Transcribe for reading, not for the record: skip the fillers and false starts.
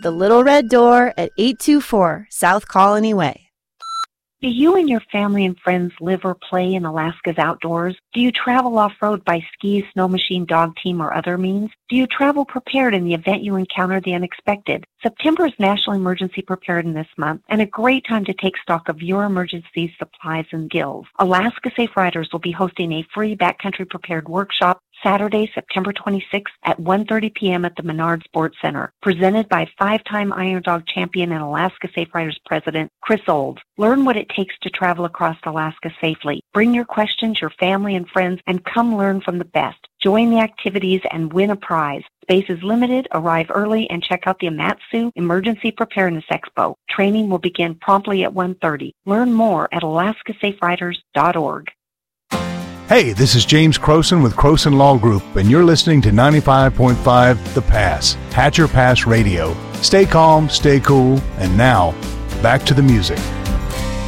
The Little Red Door at 824 South Colony Way. Do you and your family and friends live or play in Alaska's outdoors? Do you travel off-road by ski, snow machine, dog team, or other means? Do you travel prepared in the event you encounter the unexpected? September is National Emergency Preparedness Month and a great time to take stock of your emergency supplies and skills. Alaska Safe Riders will be hosting a free backcountry prepared workshop Saturday, September 26th at 1:30 p.m. at the Menard Sports Center, presented by five-time Iron Dog champion and Alaska Safe Riders President Chris Olds. Learn what it takes to travel across Alaska safely. Bring your questions, your family and friends, and come learn from the best. Join the activities and win a prize. Space is limited. Arrive early and check out the Amatsu Emergency Preparedness Expo. Training will begin promptly at 1:30. Learn more at alaskasaferiders.org. Hey, this is James Croson with Croson Law Group, and you're listening to 95.5 The Pass, Hatcher Pass Radio. Stay calm, stay cool, and now, back to the music.